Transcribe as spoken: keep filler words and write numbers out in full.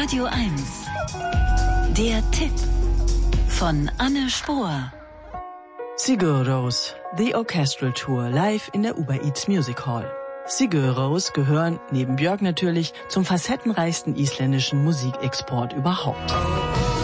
Radio eins. Der Tipp von Anne Spohr. Sigur Rós, The Orchestral Tour, live in der Uber Eats Music Hall. Sigur Rós gehören, neben Björk natürlich, zum facettenreichsten isländischen Musikexport überhaupt.